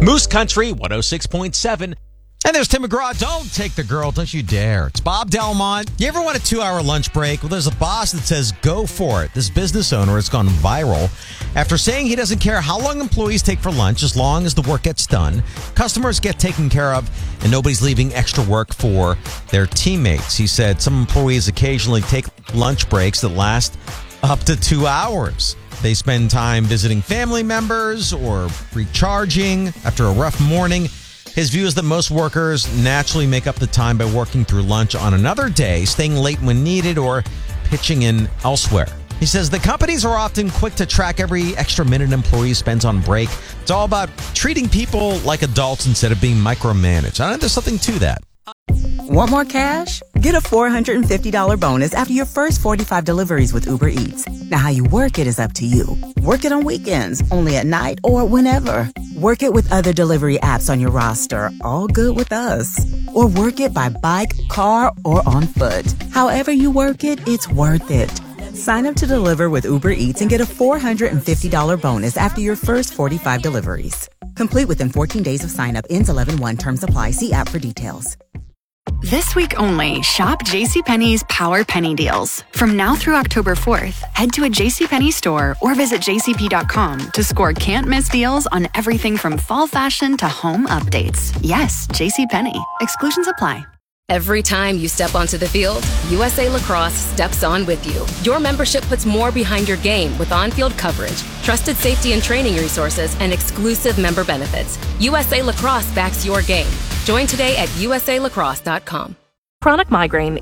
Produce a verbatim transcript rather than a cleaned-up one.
Moose Country one oh six point seven. And there's Tim McGraw. Don't take the girl. Don't you dare. It's Bob Delmont. You ever want a two-hour lunch break? Well, there's a boss that says go for it. This business owner has gone viral after saying he doesn't care how long employees take for lunch as long as the work gets done. Customers get taken care of, and nobody's leaving extra work for their teammates. He said some employees occasionally take lunch breaks that last up to two hours. They spend time visiting family members or recharging after a rough morning. His view is that most workers naturally make up the time by working through lunch on another day, staying late when needed, or pitching in elsewhere. He says the companies are often quick to track every extra minute an employee spends on break. It's all about treating people like adults instead of being micromanaged. I know there's something to that. Want more cash? Get a four hundred fifty dollars bonus after your first forty-five deliveries with Uber Eats. Now, how you work it is up to you. Work it on weekends, only at night, or whenever. Work it with other delivery apps on your roster. All good with us. Or work it by bike, car, or on foot. However you work it, it's worth it. Sign up to deliver with Uber Eats and get a four hundred fifty dollars bonus after your first forty-five deliveries. Complete within fourteen days of sign up. Ends eleven one. Terms apply. See app for details. This week only, shop JCPenney's Power Penny Deals. From now through October fourth, head to a JCPenney store or visit j c p dot com to score can't-miss deals on everything from fall fashion to home updates. Yes, JCPenney. Exclusions apply. Every time you step onto the field, U S A Lacrosse steps on with you. Your membership puts more behind your game with on-field coverage, trusted safety and training resources, and exclusive member benefits. U S A Lacrosse backs your game. Join today at u s a lacrosse dot com. Chronic migraine